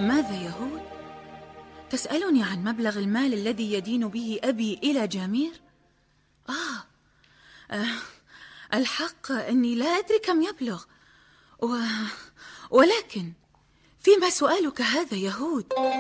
ماذا يهود؟ تسألني عن مبلغ المال الذي يدين به أبي إلى جامير؟ آه, الحق أني لا أدري كم يبلغ ولكن فيما سؤالك هذا يهود؟